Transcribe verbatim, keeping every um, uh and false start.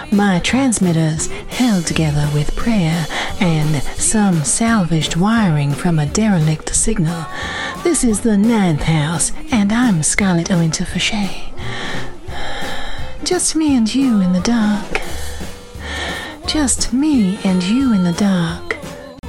My transmitters held together with prayer and some salvaged wiring from a derelict signal. This is the ninth house, and I'm Scarlett O'Wynter Fauché. Just me and you in the dark. Just me and you in the dark.